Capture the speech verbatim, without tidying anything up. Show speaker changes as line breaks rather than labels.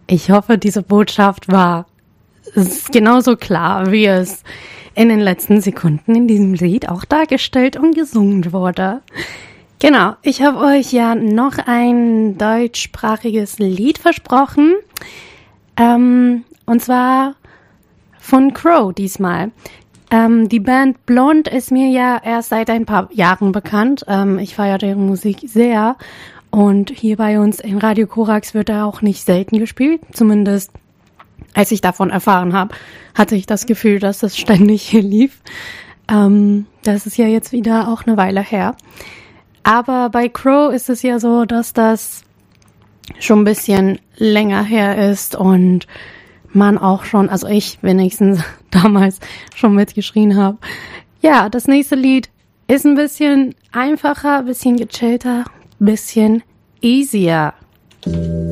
Ich hoffe, diese Botschaft war genauso klar, wie es in den letzten Sekunden in diesem Lied auch dargestellt und gesungen wurde. Genau, ich habe euch ja noch ein deutschsprachiges Lied versprochen, ähm, und zwar von Crow diesmal. Ähm, die Band Blond ist mir ja erst seit ein paar Jahren bekannt. Ähm, ich feiere deren Musik sehr und hier bei uns in Radio Korax wird er auch nicht selten gespielt, zumindest als ich davon erfahren habe, hatte ich das Gefühl, dass das ständig hier lief. Ähm, das ist ja jetzt wieder auch eine Weile her. Aber bei Crow ist es ja so, dass das schon ein bisschen länger her ist und man auch schon, also ich wenigstens damals schon mitgeschrien habe. Ja, das nächste Lied ist ein bisschen einfacher, ein bisschen gechillter, ein bisschen easier.